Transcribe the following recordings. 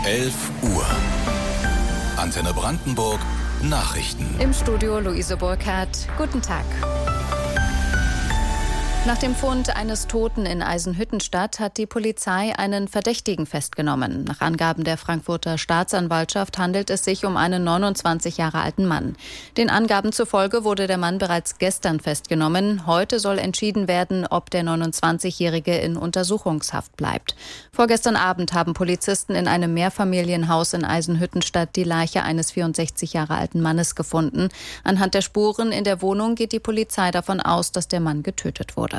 11 Uhr. Antenne Brandenburg Nachrichten. Im Studio Luise Burkhardt. Guten Tag. Nach dem Fund eines Toten in Eisenhüttenstadt hat die Polizei einen Verdächtigen festgenommen. Nach Angaben der Frankfurter Staatsanwaltschaft handelt es sich um einen 29 Jahre alten Mann. Den Angaben zufolge wurde der Mann bereits gestern festgenommen. Heute soll entschieden werden, ob der 29-Jährige in Untersuchungshaft bleibt. Vorgestern Abend haben Polizisten in einem Mehrfamilienhaus in Eisenhüttenstadt die Leiche eines 64 Jahre alten Mannes gefunden. Anhand der Spuren in der Wohnung geht die Polizei davon aus, dass der Mann getötet wurde.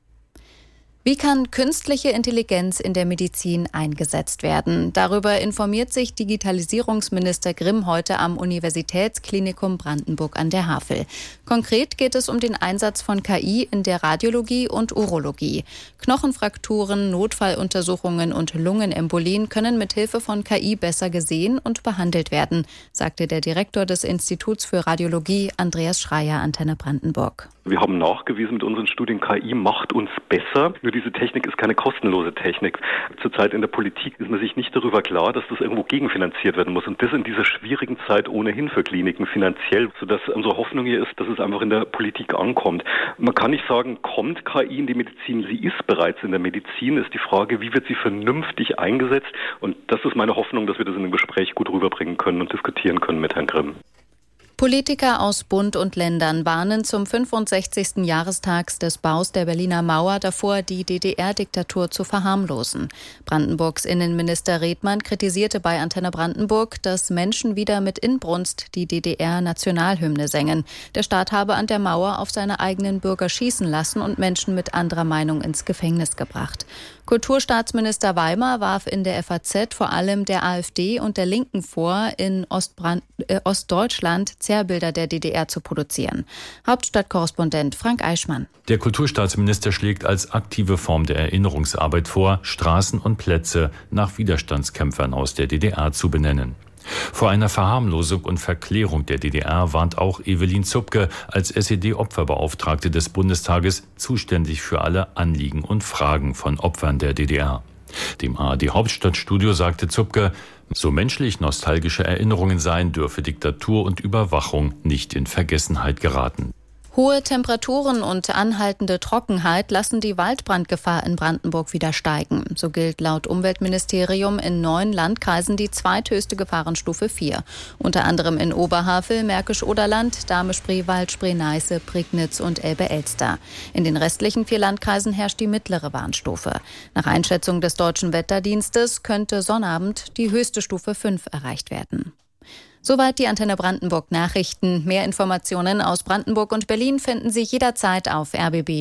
Wie kann künstliche Intelligenz in der Medizin eingesetzt werden? Darüber informiert sich Digitalisierungsminister Grimm heute am Universitätsklinikum Brandenburg an der Havel. Konkret geht es um den Einsatz von KI in der Radiologie und Urologie. Knochenfrakturen, Notfalluntersuchungen und Lungenembolien können mit Hilfe von KI besser gesehen und behandelt werden, sagte der Direktor des Instituts für Radiologie, Andreas Schreier, Antenne Brandenburg. Wir haben nachgewiesen mit unseren Studien, KI macht uns besser. Nur diese Technik ist keine kostenlose Technik. Zurzeit in der Politik ist man sich nicht darüber klar, dass das irgendwo gegenfinanziert werden muss. Und das in dieser schwierigen Zeit ohnehin für Kliniken finanziell, sodass unsere Hoffnung hier ist, dass es einfach in der Politik ankommt. Man kann nicht sagen, kommt KI in die Medizin? Sie ist bereits in der Medizin. Ist die Frage, wie wird sie vernünftig eingesetzt? Und das ist meine Hoffnung, dass wir das in einem Gespräch gut rüberbringen können und diskutieren können mit Herrn Grimm. Politiker aus Bund und Ländern warnen zum 65. Jahrestag des Baus der Berliner Mauer davor, die DDR-Diktatur zu verharmlosen. Brandenburgs Innenminister Redmann kritisierte bei Antenne Brandenburg, dass Menschen wieder mit Inbrunst die DDR-Nationalhymne sängen. Der Staat habe an der Mauer auf seine eigenen Bürger schießen lassen und Menschen mit anderer Meinung ins Gefängnis gebracht. Kulturstaatsminister Weimar warf in der FAZ vor allem der AfD und der Linken vor, in Ostdeutschland Zerrbilder der DDR zu produzieren. Hauptstadtkorrespondent Frank Eichmann. Der Kulturstaatsminister schlägt als aktive Form der Erinnerungsarbeit vor, Straßen und Plätze nach Widerstandskämpfern aus der DDR zu benennen. Vor einer Verharmlosung und Verklärung der DDR warnt auch Evelyn Zupke als SED-Opferbeauftragte des Bundestages, zuständig für alle Anliegen und Fragen von Opfern der DDR. Dem ARD-Hauptstadtstudio sagte Zupke, so menschlich nostalgische Erinnerungen seien, dürfe Diktatur und Überwachung nicht in Vergessenheit geraten. Hohe Temperaturen und anhaltende Trockenheit lassen die Waldbrandgefahr in Brandenburg wieder steigen. So gilt laut Umweltministerium in 9 Landkreisen die zweithöchste Gefahrenstufe 4. Unter anderem in Oberhavel, Märkisch-Oderland, Dahme-Spreewald, Spree-Neiße, Prignitz und Elbe-Elster. In den restlichen 4 Landkreisen herrscht die mittlere Warnstufe. Nach Einschätzung des Deutschen Wetterdienstes könnte Sonnabend die höchste Stufe 5 erreicht werden. Soweit die Antenne Brandenburg Nachrichten. Mehr Informationen aus Brandenburg und Berlin finden Sie jederzeit auf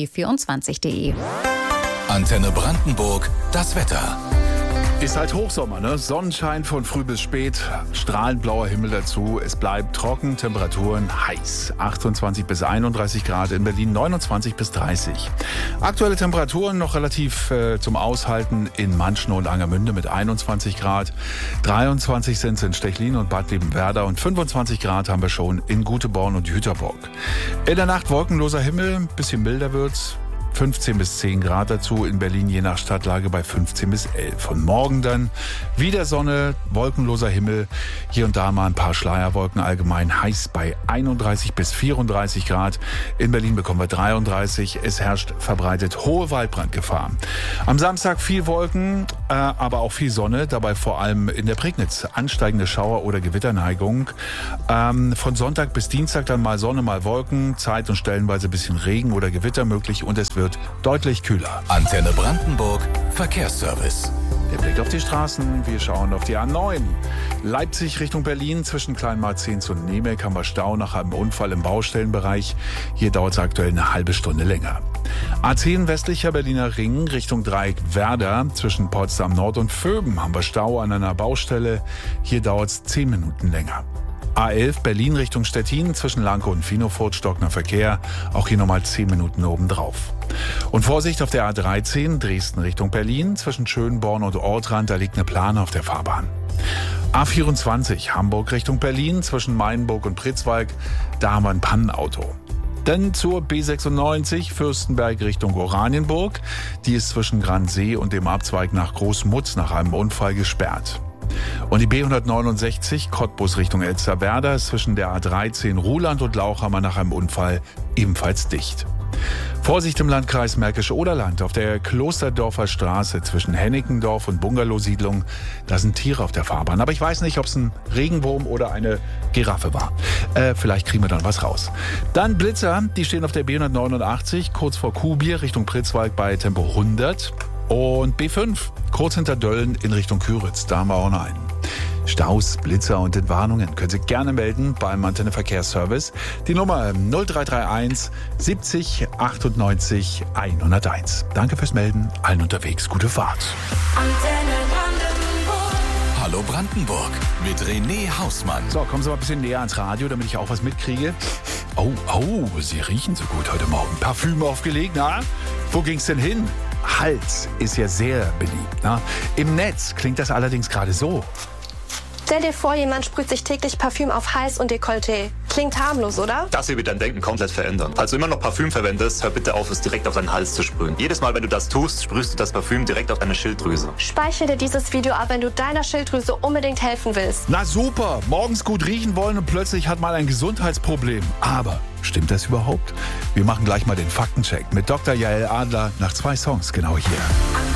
rbb24.de. Antenne Brandenburg, das Wetter. Ist halt Hochsommer, ne? Sonnenschein von früh bis spät, strahlend blauer Himmel dazu. Es bleibt trocken, Temperaturen heiß. 28 bis 31 Grad, in Berlin 29 bis 30. Aktuelle Temperaturen noch relativ zum Aushalten in Manschen und Angermünde mit 21 Grad. 23 sind es in Stechlin und Bad Liebenwerda und 25 Grad haben wir schon in Güteborn und Jüterborg. In der Nacht wolkenloser Himmel, ein bisschen milder wird's. 15 bis 10 Grad dazu, in Berlin je nach Stadtlage bei 15 bis 11. Von morgen dann wieder Sonne, wolkenloser Himmel, hier und da mal ein paar Schleierwolken, allgemein heiß bei 31 bis 34 Grad. In Berlin bekommen wir 33, es herrscht verbreitet hohe Waldbrandgefahr. Am Samstag viel Wolken, aber auch viel Sonne, dabei vor allem in der Prignitz ansteigende Schauer- oder Gewitterneigung. Von Sonntag bis Dienstag dann mal Sonne, mal Wolken, Zeit- und stellenweise ein bisschen Regen oder Gewitter möglich und es wird deutlich kühler. Antenne Brandenburg, Verkehrsservice. Der Blick auf die Straßen, wir schauen auf die A9. Leipzig Richtung Berlin, zwischen Kleinmarzens und Nemek haben wir Stau nach einem Unfall im Baustellenbereich. Hier dauert es aktuell eine halbe Stunde länger. A10 westlicher Berliner Ring Richtung Dreieck Werder, zwischen Potsdam Nord und Vöben haben wir Stau an einer Baustelle. Hier dauert es 10 Minuten länger. A11 Berlin Richtung Stettin, zwischen Lanke und Finofurt stockender Verkehr, auch hier nochmal 10 Minuten obendrauf. Und Vorsicht auf der A13 Dresden Richtung Berlin, zwischen Schönborn und Ortrand, da liegt eine Plane auf der Fahrbahn. A24 Hamburg Richtung Berlin, zwischen Mainburg und Pritzwalk, da haben wir ein Pannenauto. Dann zur B96 Fürstenberg Richtung Oranienburg, die ist zwischen Gransee und dem Abzweig nach Großmutz nach einem Unfall gesperrt. Und die B169 Cottbus Richtung Elsterwerda ist zwischen der A13 Ruhland und Lauchhammer nach einem Unfall ebenfalls dicht. Vorsicht im Landkreis Märkisch-Oderland auf der Klosterdorfer Straße zwischen Hennickendorf und Bungalowsiedlung. Da sind Tiere auf der Fahrbahn. Aber ich weiß nicht, ob es ein Regenwurm oder eine Giraffe war. Vielleicht kriegen wir dann was raus. Dann Blitzer, die stehen auf der B189 kurz vor Kuhbier Richtung Pritzwalk bei Tempo 100. Und B5 kurz hinter Dölln in Richtung Küritz. Da haben wir auch noch einen. Staus, Blitzer und Entwarnungen können Sie gerne melden beim Antenne Verkehrsservice. Die Nummer 0331 70 98 101. Danke fürs Melden. Allen unterwegs gute Fahrt. Antenne Brandenburg. Hallo Brandenburg mit René Hausmann. So, kommen Sie mal ein bisschen näher ans Radio, damit ich auch was mitkriege. Oh, Sie riechen so gut heute Morgen. Parfüm aufgelegt, na? Wo ging's denn hin? Hals ist ja sehr beliebt, na? Im Netz klingt das allerdings gerade so. Stell dir vor, jemand sprüht sich täglich Parfüm auf Hals und Dekolleté. Klingt harmlos, oder? Das hier wird dein Denken komplett verändern. Falls du immer noch Parfüm verwendest, hör bitte auf, es direkt auf deinen Hals zu sprühen. Jedes Mal, wenn du das tust, sprühst du das Parfüm direkt auf deine Schilddrüse. Speichere dir dieses Video ab, wenn du deiner Schilddrüse unbedingt helfen willst. Na super, morgens gut riechen wollen und plötzlich hat man ein Gesundheitsproblem. Aber stimmt das überhaupt? Wir machen gleich mal den Faktencheck mit Dr. Jael Adler nach 2 Songs genau hier.